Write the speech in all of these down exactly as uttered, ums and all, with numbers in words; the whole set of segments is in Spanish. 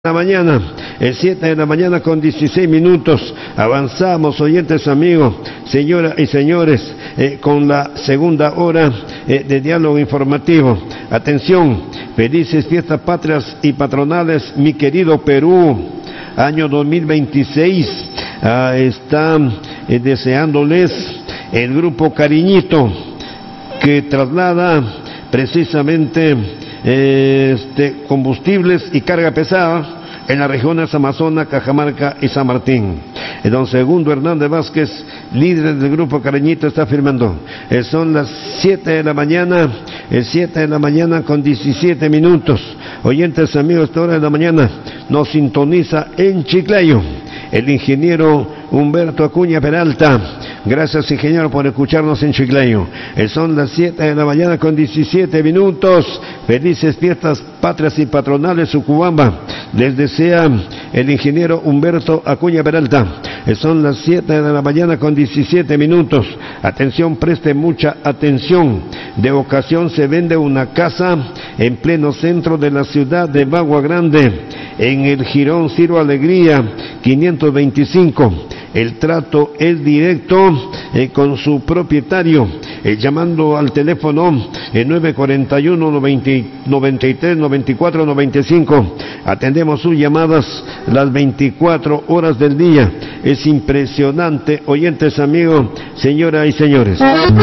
La mañana, el siete de la mañana con dieciséis minutos, avanzamos, oyentes amigos, señoras y señores, eh, con la segunda hora eh, de diálogo informativo. Atención, felices fiestas patrias y patronales, mi querido Perú, año dos mil veintiséis, ah, está eh, deseándoles el grupo Cariñito, que traslada precisamente eh, este, combustibles y carga pesada en las regiones Amazonas, Cajamarca y San Martín. El don Segundo Hernández Vázquez, líder del grupo Cariñito, está firmando. Eh, son las siete de la mañana, el siete de la mañana con diecisiete minutos. Oyentes amigos, esta hora de la mañana nos sintoniza en Chiclayo el ingeniero Humberto Acuña Peralta. Gracias, ingeniero, por escucharnos en Chiclayo. Eh, son las siete de la mañana con diecisiete minutos. Felices fiestas patrias y patronales Sucubamba. Les desea el ingeniero Humberto Acuña Peralta. Eh, son las siete de la mañana con diecisiete minutos. Atención, preste mucha atención. De ocasión se vende una casa en pleno centro de la ciudad de Bagua Grande, en el Jirón Ciro Alegría quinientos veinticinco. El trato es directo eh, con su propietario, eh, llamando al teléfono eh, nueve cuarenta y uno, noventa y tres, noventa y cuatro, noventa y cinco. Atendemos sus llamadas las veinticuatro horas del día. Es impresionante, oyentes amigos, señoras y señores. Nos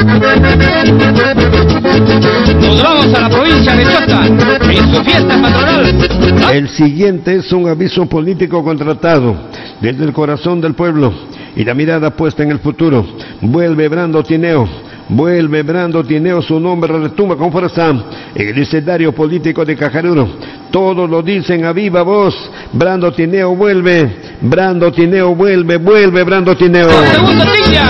vamos a la provincia de Chota, en su fiesta patronal. El siguiente es un aviso político contratado desde el corazón del pueblo y la mirada puesta en el futuro. Vuelve Brando Tineo, vuelve Brando Tineo, su nombre retumba con fuerza en el escenario político de Cajaruro. Todos lo dicen a viva voz: Brando Tineo vuelve, Brando Tineo vuelve, vuelve Brando Tineo. ¡Segundo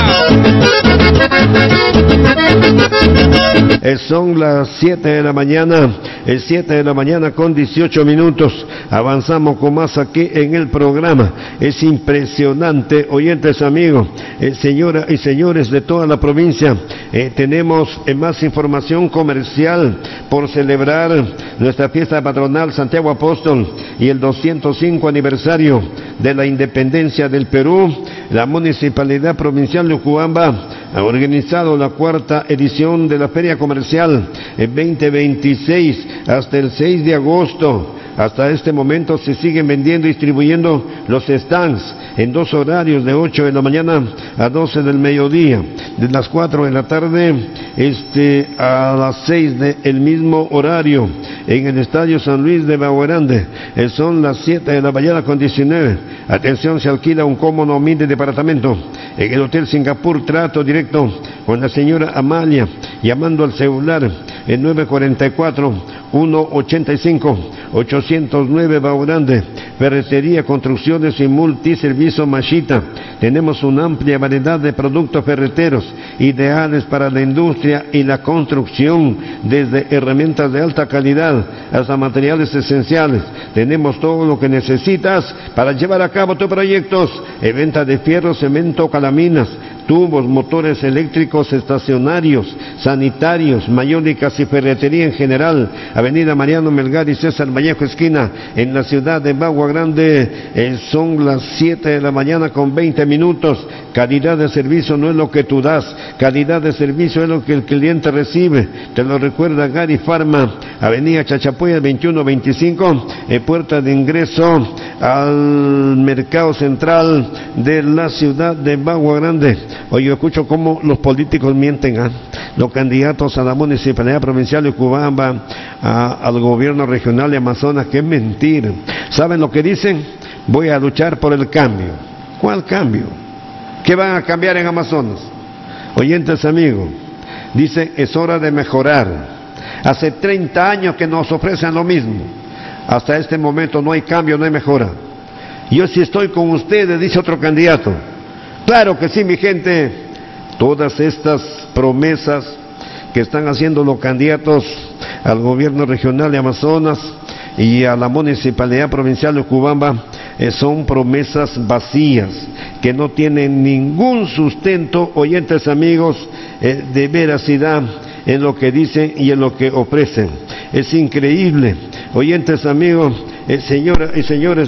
Eh, son las siete de la mañana, el siete de la mañana con dieciocho minutos. Avanzamos con más aquí en el programa. Es impresionante, oyentes amigos, eh, señoras y señores de toda la provincia. Eh, tenemos eh, más información comercial por celebrar nuestra fiesta patronal Santiago Apóstol y el doscientos cinco aniversario de la independencia del Perú. La Municipalidad Provincial de Ucubamba ha organizado la cuarta edición de la Feria Comercial en veinte veintiséis hasta el seis de agosto. Hasta este momento se siguen vendiendo y distribuyendo los stands en dos horarios, de ocho de la mañana a doce del mediodía, de las cuatro de la tarde este, a las seis del mismo horario, en el Estadio San Luis de Bagua Grande. Eh, son las siete de la mañana con diecinueve. Atención, se alquila un cómodo humilde departamento en el Hotel Singapur. Trato directo con la señora Amalia, llamando al celular el nueve cuarenta y cuatro, uno ochenta y cinco, ochocientos nueve Bagua Grande. Ferretería, construcciones y multiservicio Machita. Tenemos una amplia variedad de productos ferreteros ideales para la industria y la construcción, desde herramientas de alta calidad hasta materiales esenciales. Tenemos todo lo que necesitas para llevar a cabo tus proyectos. Eh, venta de fierro, cemento, calaminas, tubos, motores eléctricos estacionarios, sanitarios, mayólicas y ferretería en general. Avenida Mariano Melgar y César Vallejo esquina, en la ciudad de Bagua Grande. Eh, son las siete de la mañana con veinte minutos. Calidad de servicio no es lo que tú das, calidad de servicio es lo que el cliente recibe. Te lo recuerda Gary Pharma, Avenida Chachapoyas veintiuno veinticinco, eh, puerta de ingreso al mercado central de la ciudad de Bagua Grande. Oye, yo escucho cómo los políticos mienten, ¿eh? Los candidatos a la Municipalidad Provincial de Ucubamba, a, al gobierno regional de Amazonas, que es mentira. ¿Saben lo que dicen? Voy a luchar por el cambio. ¿Cuál cambio? ¿Qué van a cambiar en Amazonas? Oyentes amigos, dicen es hora de mejorar. Hace treinta años que nos ofrecen lo mismo. Hasta este momento no hay cambio, no hay mejora. Yo sí estoy con ustedes, dice otro candidato. Claro que sí, mi gente. Todas estas promesas que están haciendo los candidatos al gobierno regional de Amazonas y a la Municipalidad Provincial de Ucubamba eh, son promesas vacías, que no tienen ningún sustento, oyentes amigos, eh, de veracidad en lo que dicen y en lo que ofrecen. Es increíble, oyentes amigos, Eh, señoras y señores,